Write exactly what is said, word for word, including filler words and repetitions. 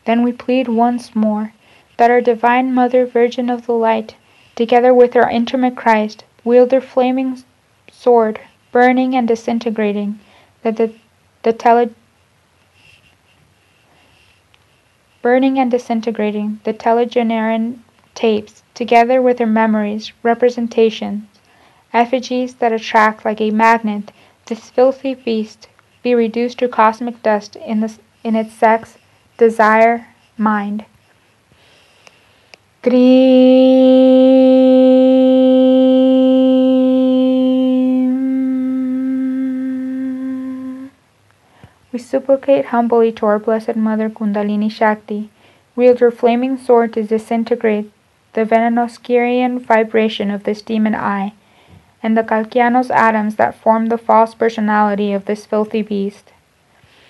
Then we plead once more that our Divine Mother, Virgin of the Light, together with our intimate Christ, wield their flaming sword, burning and disintegrating that the, the tele, burning and disintegrating the telegenerian tapes, together with their memories, representations, effigies that attract like a magnet this filthy beast, be reduced to cosmic dust in, the, in its sex, desire, mind. Grim. We supplicate humbly to our Blessed Mother Kundalini Shakti, wield your flaming sword to disintegrate the venomous Kyrian vibration of this demon eye, and the Kalkianos atoms that form the false personality of this filthy beast.